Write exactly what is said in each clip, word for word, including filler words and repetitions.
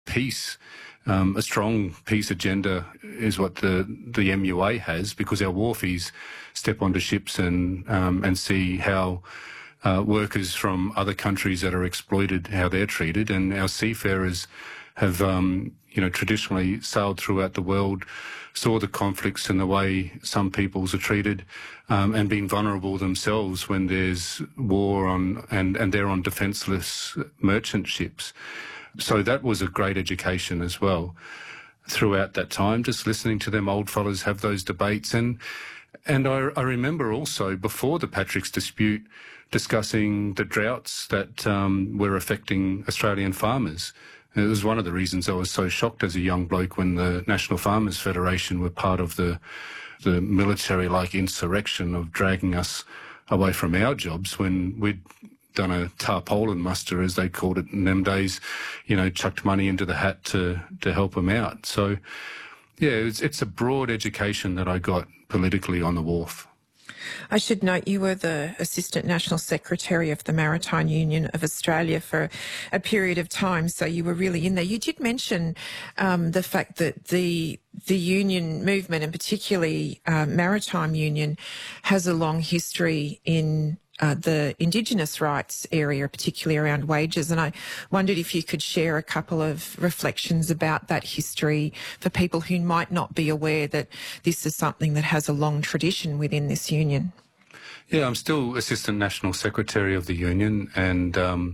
peace. Um, a strong peace agenda is what the, the M U A has, because our wharfies step onto ships and um, and see how uh, workers from other countries that are exploited, how they're treated, and our seafarers have um, you know traditionally sailed throughout the world, saw the conflicts and the way some peoples are treated, um, and been vulnerable themselves when there's war on and and they're on defenceless merchant ships. So that was a great education as well throughout that time, just listening to them old fellas have those debates. And and I, I remember also before the Patrick's dispute discussing the droughts that um, were affecting Australian farmers. And it was one of the reasons I was so shocked as a young bloke when the National Farmers Federation were part of the, the military-like insurrection of dragging us away from our jobs when we'd done a tarpaulin muster, as they called it in them days, you know, chucked money into the hat to, to help them out. So, yeah, it's, it's a broad education that I got politically on the wharf. I should note you were the Assistant National Secretary of the Maritime Union of Australia for a period of time, so you were really in there. You did mention um, the fact that the the union movement, and particularly uh, Maritime Union, has a long history in Uh, the Indigenous rights area, particularly around wages. And I wondered if you could share a couple of reflections about that history for people who might not be aware that this is something that has a long tradition within this union. Yeah, I'm still Assistant National Secretary of the union, and um,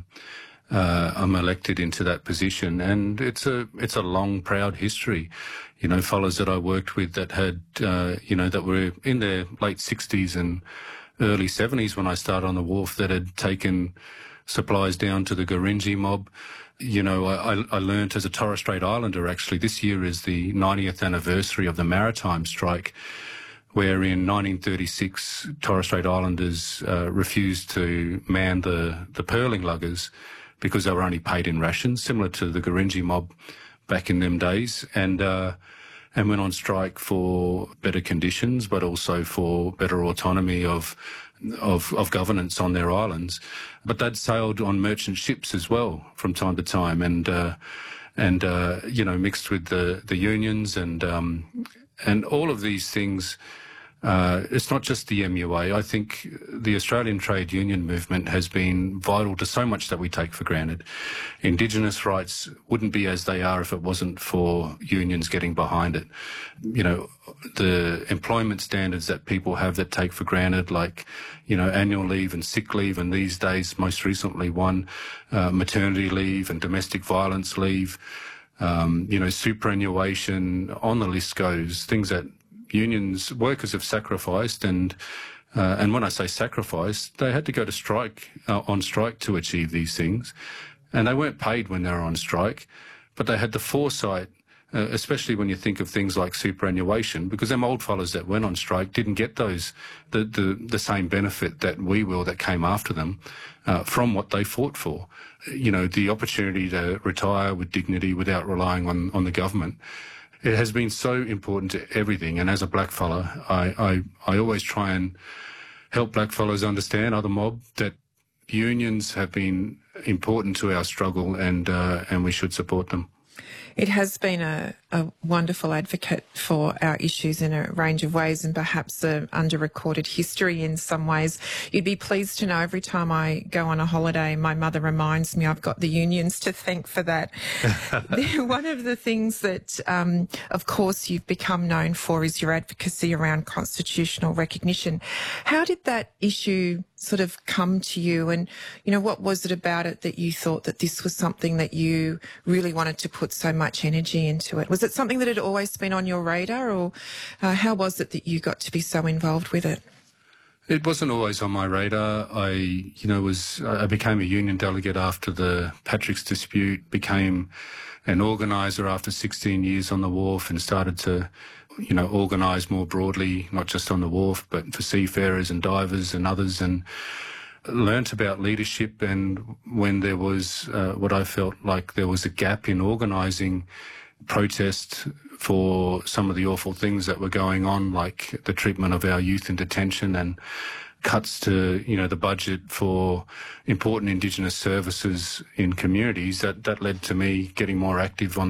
uh, I'm elected into that position. And it's a it's a long, proud history. You know, fellows that I worked with that had, uh, you know, that were in their late sixties and early seventies when I started on the wharf, that had taken supplies down to the Gurindji mob. You know, I, I learnt as a Torres Strait Islander, actually, this year is the ninetieth anniversary of the maritime strike, where in nineteen thirty-six, Torres Strait Islanders uh, refused to man the, the pearling luggers because they were only paid in rations, similar to the Gurindji mob back in them days. And, uh, and went on strike for better conditions, but also for better autonomy of, of, of governance on their islands. But they'd sailed on merchant ships as well from time to time, and, uh, and, uh, you know, mixed with the, the unions and, um, and all of these things. Uh, it's not just the M U A. I think the Australian trade union movement has been vital to so much that we take for granted. Indigenous rights wouldn't be as they are if it wasn't for unions getting behind it. You know, the employment standards that people have that take for granted, like, you know, annual leave and sick leave, and these days, most recently one, uh, maternity leave and domestic violence leave, um, you know, superannuation, on the list goes, things that unions, workers have sacrificed, and uh, and when I say sacrificed, they had to go to strike, uh, on strike to achieve these things, and they weren't paid when they were on strike, but they had the foresight, uh, especially when you think of things like superannuation, because them old fellas that went on strike didn't get those the the, the same benefit that we will that came after them uh, from what they fought for. You know, the opportunity to retire with dignity without relying on on the government. It has been so important to everything, and as a blackfella, I, I, I always try and help blackfellas understand, other mob, that unions have been important to our struggle, and uh, and we should support them. It has been a, a wonderful advocate for our issues in a range of ways, and perhaps an under-recorded history in some ways. You'd be pleased to know every time I go on a holiday, my mother reminds me I've got the unions to thank for that. One of the things that, um, of course, you've become known for is your advocacy around constitutional recognition. How did that issue sort of come to you, and, you know, what was it about it that you thought that this was something that you really wanted to put so much energy into it? Was it something that had always been on your radar, or uh, how was it that you got to be so involved with it? It wasn't always on my radar. I, you know, was I became a union delegate after the Patrick's dispute, became an organiser after sixteen years on the wharf, and started to, you know, organise more broadly, not just on the wharf, but for seafarers and divers and others, and learnt about leadership. And when there was uh, what I felt like there was a gap in organising protest for some of the awful things that were going on, like the treatment of our youth in detention and cuts to, you know, the budget for important Indigenous services in communities, that, that led to me getting more active on